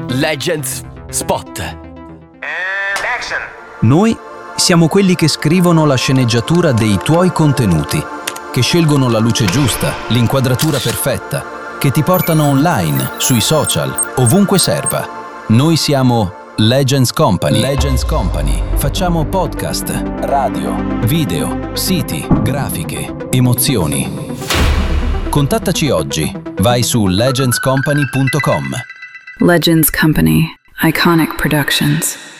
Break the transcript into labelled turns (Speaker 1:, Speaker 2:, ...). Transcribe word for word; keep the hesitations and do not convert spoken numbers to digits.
Speaker 1: Legends Spot.
Speaker 2: And action.
Speaker 3: Noi siamo quelli che scrivono la sceneggiatura dei tuoi contenuti, che scelgono la luce giusta, l'inquadratura perfetta, che ti portano online, sui social, ovunque serva. Noi siamo Legends Company. Legends Company. Facciamo podcast, radio, video, siti, grafiche, emozioni. Contattaci oggi. Vai su legends company punto com.
Speaker 4: Legends Company. Iconic Productions.